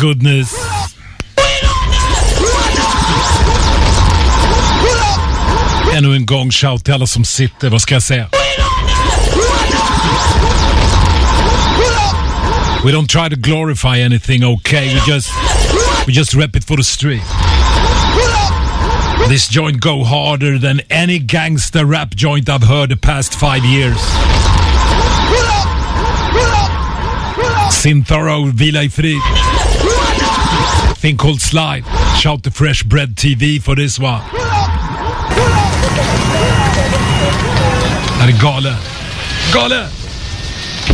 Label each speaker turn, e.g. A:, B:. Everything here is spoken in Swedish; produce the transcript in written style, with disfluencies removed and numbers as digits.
A: goodness. Ännu en gång shout till alla som sitter, vad ska jag säga? We don't try to glorify anything, okay? We just rep it for the street. This joint go harder than any gangster rap joint I've heard the past 5 years. Synthoro, vila i frid. Thing called Slide. Shout to Fresh Bread TV for this one. Det är galet. Galet!